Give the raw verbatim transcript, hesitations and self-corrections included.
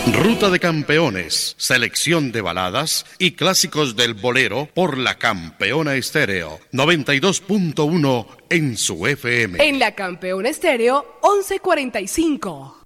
Ruta de Campeones, selección de baladas y clásicos del bolero por la Campeona Estéreo, noventa y dos punto uno en su F M. En la Campeona Estéreo, once cuarenta y cinco.